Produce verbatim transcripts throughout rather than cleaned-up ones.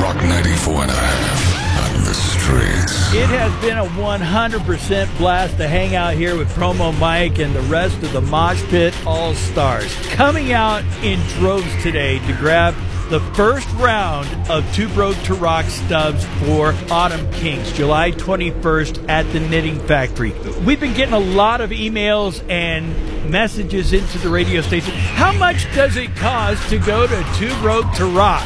Rock ninety-four and a half on the streets. It has been a one hundred percent blast to hang out here with Promo Mike and the rest of the Mosh Pit All-Stars. Coming out in droves today to grab the first round of Too Broke to Rock stubs for Autumn Kings, July twenty-first at the Knitting Factory. We've been getting a lot of emails and messages into the radio station. How much does it cost to go to Too Broke to Rock?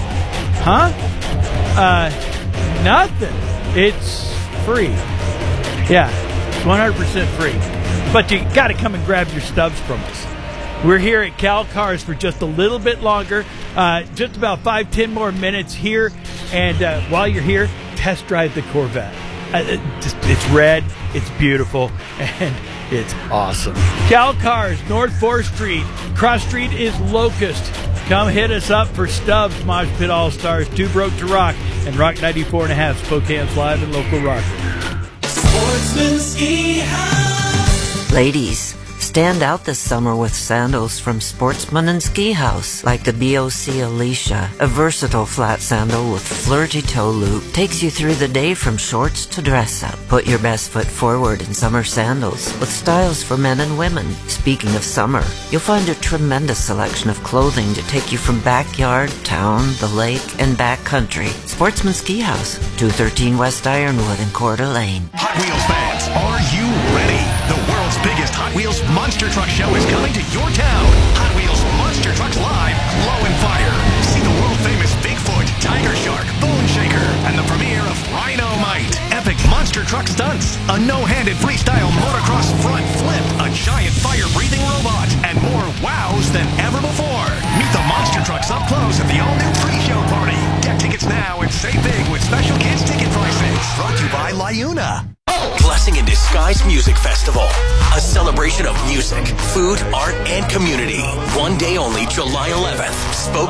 Huh? Uh, nothing. It's free. Yeah, it's one hundred percent free. But you got to come and grab your stubs from us. We're here at Cal Cars for just a little bit longer, uh, just about five, ten more minutes here. And uh, while you're here, test drive the Corvette. Uh, it just, it's red, it's beautiful, and it's awesome. Cal Cars, North fourth Street. Cross Street is Locust. Come hit us up for stubs, Mosh Pit All-Stars, Too Broke to Rock, and Rock ninety-four and a half, Spokane's live and local rocker. Sportsman Ski House. Ladies, stand out this summer with sandals from Sportsman and Ski House, like the B O C Alicia, a versatile flat sandal with flirty toe loop, takes you through the day from shorts to dress up. Put your best foot forward in summer sandals with styles for men and women. Speaking of summer, you'll find a tremendous selection of clothing to take you from backyard, town, the lake, and backcountry. Sportsman Ski House, two thirteen West Ironwood in Coeur d'Alene. Hot Wheels fans, are you ready? The world's biggest Hot Wheels Monster Truck Show is coming to your town. Hot Wheels Monster Trucks Live, Glow and Fire. See the world-famous Bigfoot, Tiger Shark, Bone Shaker, and the premiere of Rhino-Mite. Epic monster truck stunts, a no-handed freestyle motocross front flip, a giant fire-breathing robot, and more wows than ever before. Meet the monster trucks up close at the all-new pre-show party. Get tickets now and save big with special kids ticket prices. Brought to you by Liuna. Blessing in Disguise Music Festival, a celebration of music, food, art, and community. One day only, July eleventh. Spoke